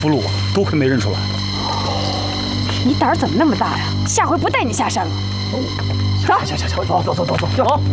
俘虏都会没认出来。 你胆儿怎么那么大呀？下回不带你下山了。 行，走，走。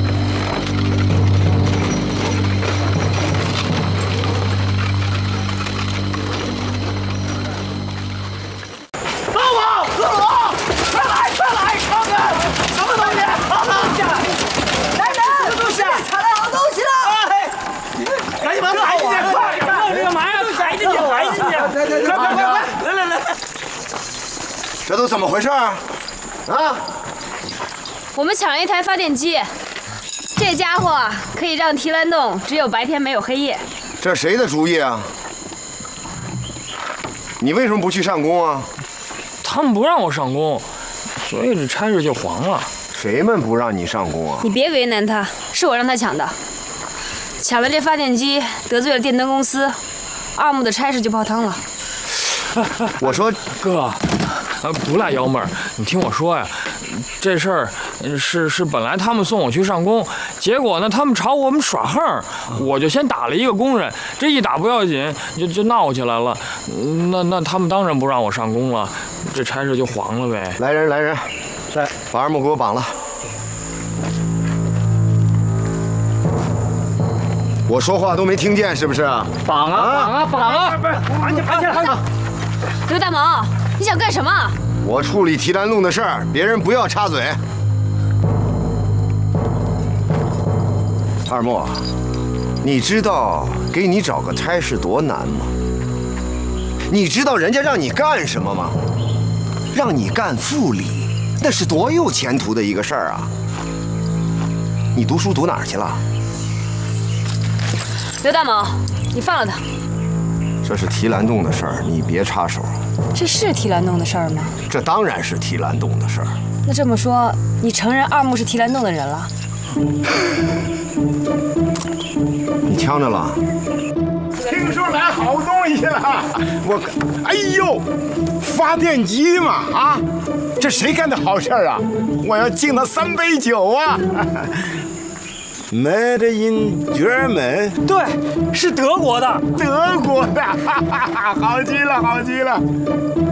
来！这都怎么回事啊？ 我们抢了一台发电机，这家伙可以让提篮洞只有白天没有黑夜。 这谁的主意啊？你为什么不去上工啊？ 他们不让我上工，所以这差事就黄了。 谁们不让你上工啊？ 你别为难他，是我让他抢的。抢了这发电机，得罪了电灯公司，二木的差事就泡汤了。 我说哥，不赖幺妹儿，你听我说呀，这事儿是本来他们送我去上工，结果呢他们朝我们耍横，我就先打了一个工人，这一打不要紧，就闹起来了。那他们当然不让我上工了，这差事就黄了呗。 来人，把二木给我绑了。我说话都没听见是不是？ 绑啊！绑起来！ 刘大毛，你想干什么？ 我处理提篮洞的事儿，别人不要插嘴。二木，你知道给你找个差事多难吗？你知道人家让你干什么吗？让你干副理，那是多有前途的一个事儿啊！你读书读哪儿去了？ 刘大毛，你放了他。 这是提篮洞的事儿，你别插手。 这是提篮洞的事儿吗？ 这当然是提篮洞的事儿。 那这么说，你承认二木是提篮洞的人了？ 你呛着了？ 听说来好东西了，哎呦，发电机嘛啊，这谁干的好事啊？我要敬他3杯酒啊！Made in German， 对，是德国的， 德国的，好极了。